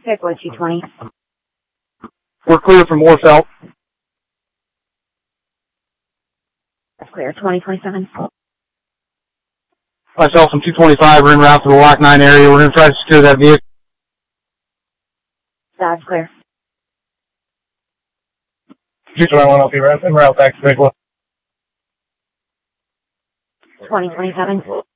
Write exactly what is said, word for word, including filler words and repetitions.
Pickwood two twenty. We're clear from Warfelt. That's clear. twenty twenty-seven. Myself and two twenty-five are en route to the Lock nine area. We're going to try to secure that vehicle. That's clear. two twenty-one, I'll be en route back to Pickwood. twenty twenty-seven.